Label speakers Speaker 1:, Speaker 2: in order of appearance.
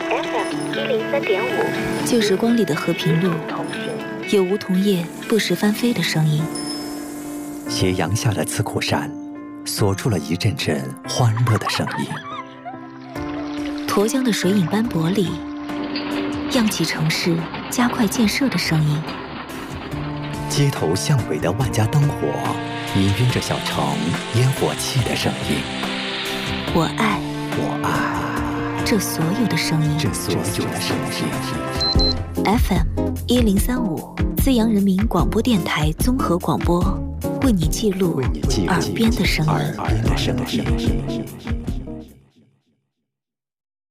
Speaker 1: FM103.5，旧时光里的和平路，有梧桐叶不时翻飞的声音。
Speaker 2: 斜阳下的刺库山，锁出了一阵阵欢乐的声音。
Speaker 1: 沱江的水影斑驳里，漾起城市加快建设的声音。
Speaker 2: 街头巷尾的万家灯火，氤氲着小城烟火气的声音。
Speaker 1: 我爱这所有的声音。FM1035，资阳人民广播电台综合广播，为你记录耳边的声音。